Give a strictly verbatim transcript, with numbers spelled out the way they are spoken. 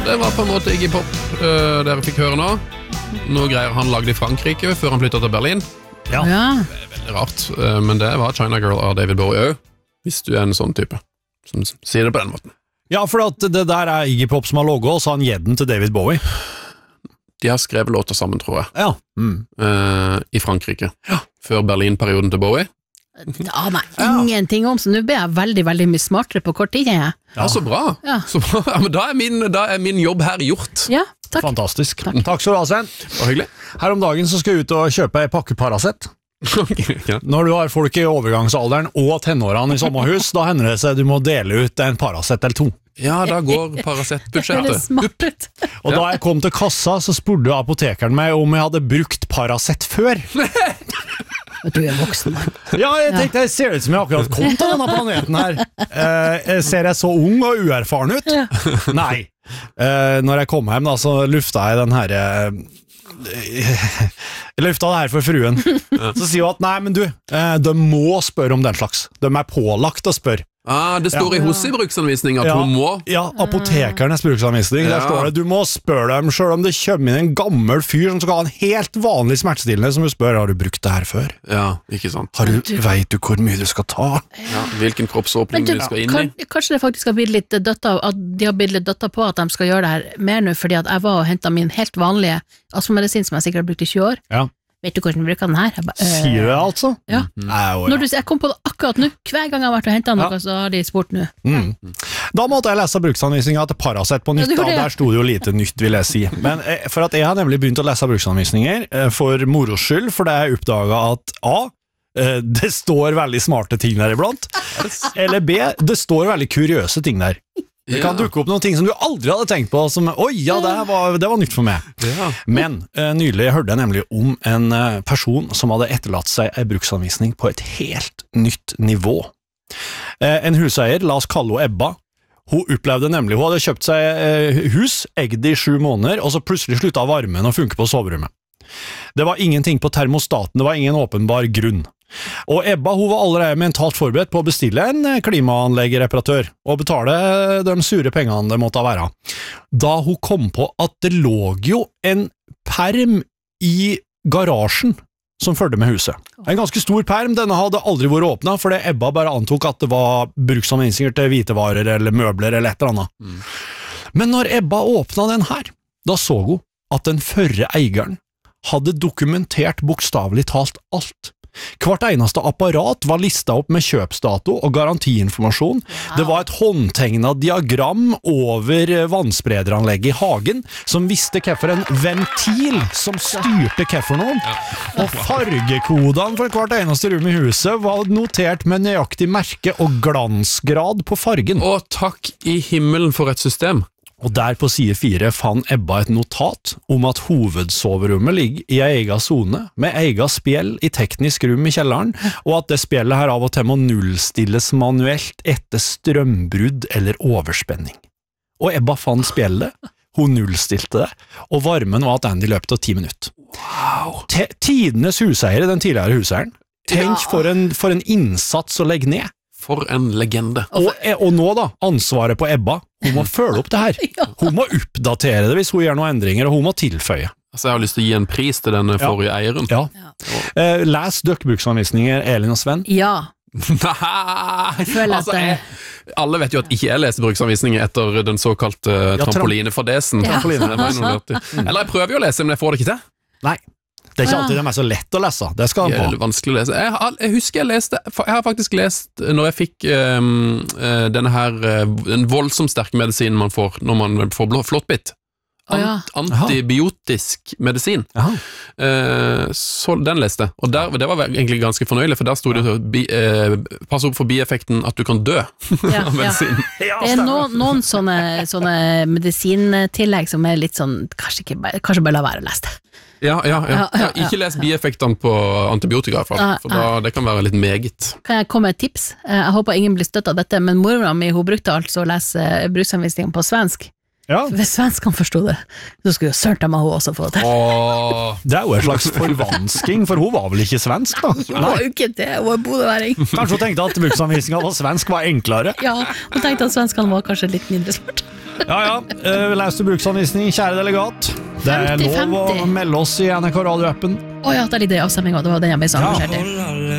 Det var på en måte Iggy Pop uh, dere fikk høre nå. Noe greier han lagde i Frankrike før han flyttet til Berlin. Ja. Ja. Det er veldig rart, uh, men det var China Girl av David Bowie også, hvis du er en sånn type som sier det på den måten. Ja, for at det der er Iggy Pop som har logget, og så har han gitt den til David Bowie. De har skrevet låter sammen, tror jeg, Ja. Mm. uh, i Frankrike. Ja. Før Berlin-perioden til Bowie. Det aner jeg ingenting om, så nå ble jeg veldig, veldig mye smartere på kort tid. Jeg. Ja, så bra. Ja. Så bra. Ja, men da er, min, da er min jobb her gjort. Ja, takk. Fantastisk. Takk. Takk skal du ha, Sven. Det var hyggelig. Her om dagen så skal jeg ut og kjøpe en pakke Paracet. Ja. Når du har folk i overgangsalderen og tenårene i sommerhus, da hender det seg du må dele ut en Paracet eller to. Ja, da går Det er Paracet-budsjettet. smart ut. Og da jeg kom til kassa, så spurte apotekeren meg om jeg hadde brukt Paracet før. Du er voksen, mann. Ja, jeg tenkte, jeg ser ut som jeg akkurat kom til denne planeten her. Eh, ser jeg så ung og uerfaren ut? Ja. Nei. Eh, når jeg kom hjem da, så lufta jeg den her eh, jeg lufta det her for fruen. Så sier hun at nei, men du, eh, de må spørre om den slags. De er pålagt å spørre. Ah, det står Ja. i hos i bruksanvisning at Ja. hun må. Ja, apotekernes bruksanvisning. Der Ja. står det, du må spørre dem, selv om det kommer inn en gammel fyr som skal ha en helt vanlig smertestillende, som du spør, har du brukt det her før? Ja, ikke sant. Har du, vet du hvor mye du skal ta? Ja, hvilken kroppsåpning Men du du, skal inn kan, i. kanskje det faktisk har blitt litt dødt av at de har blitt litt dødt av på at de skal gjøre det her mer nå, fordi at jeg var og hentet min helt vanlige astmamedisin som jeg sikkert har brukt i tjue år. Ja. Vet du hvordan du bruker den her? Jeg ba, øh, Sier du det altså? Ja. Nei, jo, Når ja. du, jeg kom på det akkurat nå, hver gang jeg har vært og hentet noe, Ja. så har de spurt nå. Mm. Da måtte jeg lese bruksanvisninga til Paracet på nytt, Ja, du da. gjorde det. Der sto det jo lite nytt, vil jeg si. Men eh, for at jeg har nemlig begynt å lese bruksanvisninger eh, for moros skyld, for det jeg oppdaga at A, eh, det står veldig smarte ting der iblant, eller B, det står veldig kuriøse ting der. Det kan Ja. dukke opp noen ting som du aldri hadde tenkt på, som, oi, ja, det her var, det var nytt for meg. Ja. Men eh, nylig hørte jeg nemlig om en eh, person som hadde etterlatt seg en bruksanvisning på et helt nytt nivå. Eh, en huseier, la oss kalle henne Ebba, hun opplevde nemlig, hun hadde kjøpt seg eh, hus, egget i sju måneder, og så plutselig sluttet varmen å funke på soverommet. Det var ingenting på termostaten, det var ingen åpenbar grunn. Og Ebba hun var allerede mentalt forberedt på å bestille en klimaanleggereparatør og betale de sure pengene det måtte være. Da hun kom på at det lå jo en perm i garasjen som følte med huset. En ganske stor perm, denne hadde aldri vært åpnet, fordi Ebba bare antok at det var bruksanvisninger til hvitevarer eller møbler eller et eller annet. Mm. Men når Ebba åpnet den her, da så hun at den førre eieren hadde dokumentert bokstavelig talt alt. Hvert eneste apparat var listet opp med kjøpsdato og garantiinformasjon. Wow. Det var et håndtegnet diagram over vannspredderanlegget i hagen, som visste hvorfor en ventil som styrte hvorfor noen. Og fargekodene for hvert eneste rom i huset var notert med nøyaktig merke og glansgrad på fargen. Å, takk i himmelen for et system. Og der på side fire fann Ebba et notat om at hovedsoverommet ligger i ei egen zone, med egen spjell i teknisk rom i kjelleren, og at det spjellet her av og til må nullstilles manuelt etter strømbrudd eller overspenning. Og Ebba fann spjellet, hun nullstilte det, og varmen var tilbake i løpet av ti minutter. Wow. Te- Tidenes huseier, den tidligere huseieren, tenk for en, for en innsats å legge ned. For en legende. Og, og nå da, ansvaret på Ebba, hun må følge opp det her. Ja. Hun må oppdatere det hvis hun gjør noen endringer, og hun må tilføye. Altså, jeg har lyst til å gi en pris til denne Ja. forrige eieren. Ja. Eh, les døkkbruksanvisninger, Elin og Sven. Ja, Nei! føler at Altså, det- jeg, alle vet jo at ikke jeg leser bruksanvisninger etter den såkalte uh, Ja, tram- trampolinefadesen. Ja. Trampoline, det var jo noe lurt i. Eller jeg prøver jo å lese, men jeg får det ikke til. Nei, det er ikke alltid de er så lett å lese. Det skal Det de er ha. vanskelig å lese. Jeg, har, jeg husker jeg leste Jeg har faktisk lest når jeg fikk um, uh, denne her uh, en voldsomt sterk medisin man får når man får blå- flåttbitt. Å, ja. Ant, antibiotisk medisin. Jaha. Uh, så den leste jeg. Og der, det var egentlig ganske fornøyelig, for der sto det bi, uh, pass opp for bieffekten at du kan dø Ja, av ja. medisin. Ja, Det er noen, noen sånne, sånne medisintillegg som er litt sånn, kanskje, ikke, bare- kanskje bare la være å lese det. Ja, ja, ja. Ja, ja, ja, ikke les bieffektene på antibiotika, i hvert fall, Ja, for da, det kan være litt meget. Kan jeg komme med et tips? Eh, Jeg håper ingen blir støtt av dette, men mora mi hun brukte altså å lese bruksanvisningen på svensk. Ja, Hvis svenskene forstod det, så skulle jo søren meg hun også få det til. Åh, det er jo en slags forvansking, for hun var vel ikke svensk da? Hun var jo ikke det, hun var bodøværing. Kanskje hun tenkte at bruksanvisningen på svensk var enklere? Ja, hun tenkte at svenskene var kanskje litt mindre smart. Ja, ja. Uh, Les du bruksanvisning, kjære delegat? Det er femti lov å femti. melde oss i N R K Radio-appen. Å ja, der ligger det i avstemminga, det var den jeg ble så engasjert i.